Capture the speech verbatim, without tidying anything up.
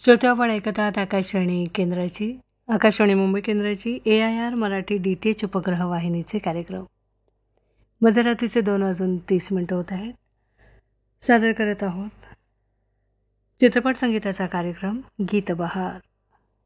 श्रोते आपण ऐकत आहात आकाशवाणी केंद्राची आकाशवाणी मुंबई केंद्राची ए I R Marathi D T H उपग्रह वाहिनीचे कार्यक्रम. मध्यरात्रीचे दोन वाजून तीस मिनटं होत आहेत. सादर करत आहोत चित्रपट संगीताचा कार्यक्रम गीत बहार.